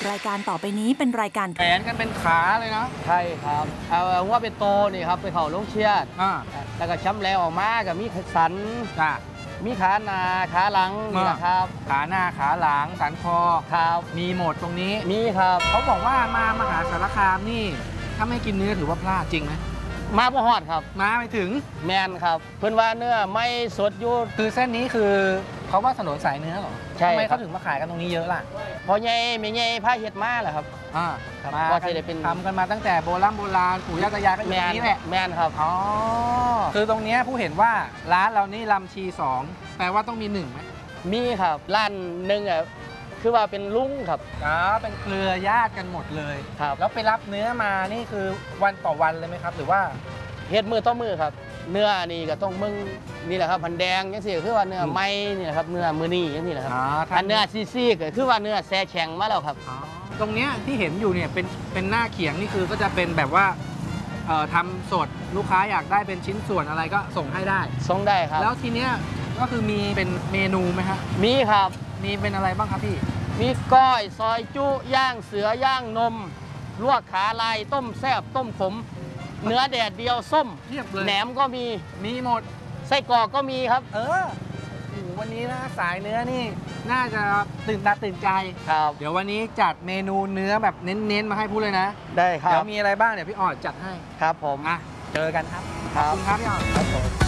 รายการต่อไปนี้เป็นรายการแขนกันเป็นขาเลยนะใช่ครับเอาว่าเป็นโตนี่ครับไปเข่าลงเชียดแล้วก็ช้ำแล้วออกมากับมีสันมีขาหน้าขาหลังนี่แหละครับขาหน้าขาหลังสันคอครับมีหมดตรงนี้มีครับเขาบอกว่ามามหาสารคามนี่ถ้าไม่กินเนื้อถือว่าพลาดจริงไหมมาบ่ฮอดครับมาไม่ถึงแมนครับเพื่อนว่าเนื้อไม่สดอยู่คือเส้นนี้คือเขาว่าถนนสายเนื้อเหรอใช่ทำไมเขาถึงมาขายกันตรงนี้เยอะล่ะพอใหญ่ไม่ใหญ่ผ้าเห็ดมาแหละครับมาทำกันมาตั้งแต่โบราณปู่ย่าตายายก็อยู่ตรงนี้แหละแมนครับอ๋อคือตรงนี้ผู้เห็นว่าร้านเรานี่ลำชี2แปลว่าต้องมี1ไหมมีครับร้านหนึ่งคือว่าเป็นลุงครับเป็นเครือญาติกันหมดเลยครับแล้วไปรับเนื้อมานี่คือวันต่อวันเลยไหมครับหรือว่าเฮ็ดมือต่อมือครับเนื้อนี่ก็ต้องมึงนี่แหละครับพันแดงยังสิคือว่าเนื้อไม้นี่แหละครับเนื้อมือนี่ยังนี่แหละครับอันเนื้อซี่ก็คือว่าเนื้อแซ่แข็งมาแล้วครับตรงเนี้ยที่เห็นอยู่เนี่ยเป็นหน้าเขียงนี่คือก็จะเป็นแบบว่าทำสดลูกค้าอยากได้เป็นชิ้นส่วนอะไรก็ส่งให้ได้ส่งได้ครับแล้วทีเนี้ยก็คือมีเป็นเมนูไหมฮะมีครับมีเป็นอะไรบ้างครับพี่มีก้อยซอยจุย่างเสือย่างนมลวกขาลายต้มแซ่บต้มขมเนื้อแดดเดียวส้มแหนมก็มีหมดไส้กรอกก็มีครับวันนี้นะสายเนื้อนี่น่าจะตื่นตาตื่นใจครับเดี๋ยววันนี้จัดเมนูเนื้อแบบเน้นๆมาให้พูดเลยนะได้ครับเดี๋ยวมีอะไรบ้างเดี๋ยวพี่ออดจัดให้ครับผมเจอกันครับขอบคุณครับพี่ออดครับผม